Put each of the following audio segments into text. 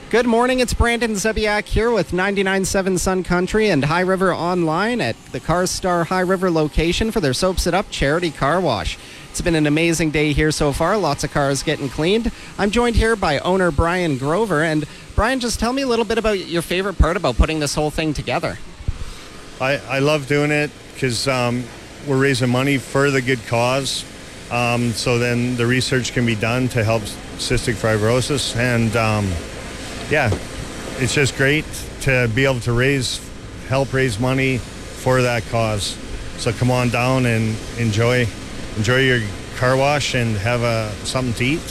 Good morning, it's Brandon Zebiak here with 99.7 Sun Country and High River Online at the CarStar High River location for their Soaps It Up charity car wash. It's been an amazing day here so far, lots of cars getting cleaned. I'm joined here by owner Brian Grover, and Brian, just tell me a little bit about your favorite part about putting this whole thing together. I love doing it because we're raising money for the good cause, so then the research can be done to help cystic fibrosis, and it's just great to be able to help raise money for that cause. So come on down and enjoy your car wash and have something to eat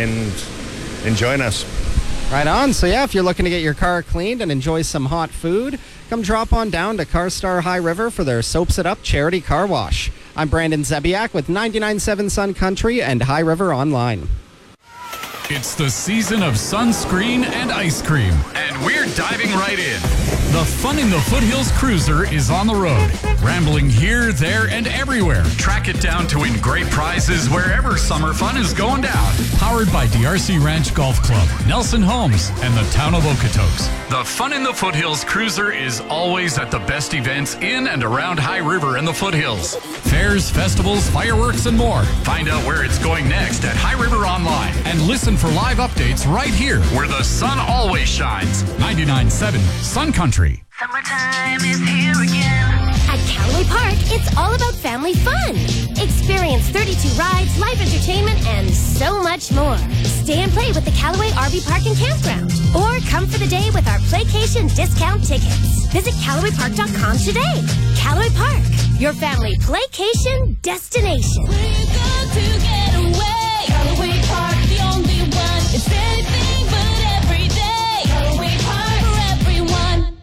and join us. Right on. So if you're looking to get your car cleaned and enjoy some hot food, come drop on down to CarStar High River for their Soaps It Up charity car wash. I'm Brandon Zebiak with 99.7 Sun Country and High River Online. It's the season of sunscreen and ice cream, and we're diving right in. The Fun in the Foothills Cruiser is on the road, rambling here, there, and everywhere. Track it down to win great prizes wherever summer fun is going down. Powered by DRC Ranch Golf Club, Nelson Homes, and the town of Okotoks. The Fun in the Foothills Cruiser is always at the best events in and around High River and the Foothills. Fairs, festivals, fireworks, and more. Find out where it's going next at High River Online, and listen for live updates right here where the sun always shines. 99.7 Sun Country. Summertime is here again. At Callaway Park, it's all about family fun. Experience 32 rides, live entertainment, and so much more. Stay and play with the Callaway RV Park and Campground. Or come for the day with our Playcation discount tickets. Visit CallawayPark.com today. Callaway Park, your family Playcation destination. We're going to get away. Callaway Park, the only one. It's anything but every day. Callaway Park for everyone.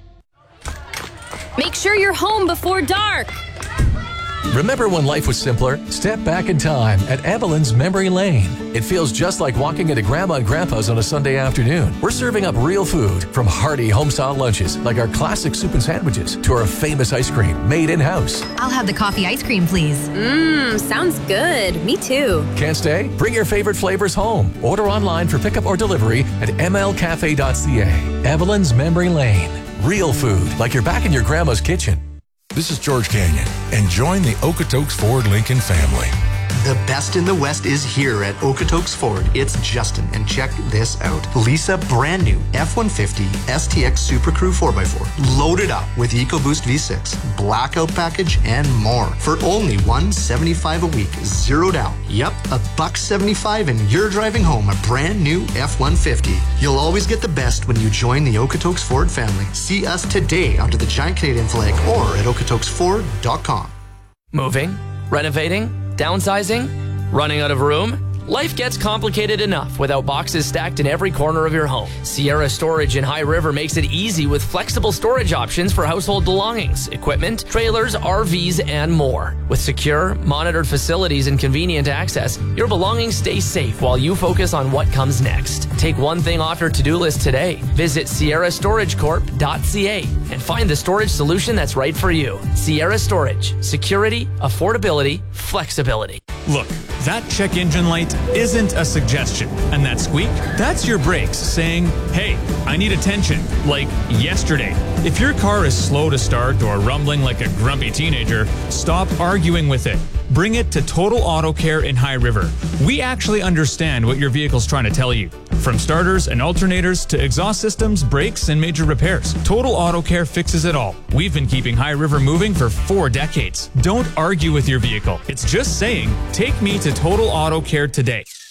Make sure you're home before dark. Remember when life was simpler? Step back in time at Evelyn's Memory Lane. It feels just like walking into Grandma and Grandpa's on a Sunday afternoon. We're serving up real food, from hearty home-style lunches like our classic soup and sandwiches to our famous ice cream made in-house. I'll have the coffee ice cream, please. Sounds good. Me too. Can't stay? Bring your favorite flavors home. Order online for pickup or delivery at mlcafe.ca. Evelyn's Memory Lane. Real food like you're back in your grandma's kitchen. This is George Canyon, and join the Okotoks Ford Lincoln family. The best in the West is here at Okotoks Ford. It's Justin, and check this out. Lisa, brand new F-150 STX Super Crew 4x4, loaded up with EcoBoost V6, blackout package, and more. For only $175 a week, zero down. Yep, $175 and you're driving home a brand new F-150. You'll always get the best when you join the Okotoks Ford family. See us today under the giant Canadian flag or at okotoksford.com. Moving? Renovating? Downsizing? Running out of room? Life gets complicated enough without boxes stacked in every corner of your home. Sierra Storage in High River makes it easy with flexible storage options for household belongings, equipment, trailers, RVs, and more. With secure, monitored facilities and convenient access, your belongings stay safe while you focus on what comes next. Take one thing off your to-do list today. Visit sierrastoragecorp.ca and find the storage solution that's right for you. Sierra Storage. Security, affordability, flexibility. Look, that check engine light isn't a suggestion. And that squeak, that's your brakes saying, hey, I need attention, like yesterday. If your car is slow to start or rumbling like a grumpy teenager, stop arguing with it. Bring it to Total Auto Care in High River. We actually understand what your vehicle's trying to tell you. From starters and alternators to exhaust systems, brakes, and major repairs, Total Auto Care fixes it all. We've been keeping High River moving for 4 decades. Don't argue with your vehicle. It's just saying, take me to Total Auto Care today.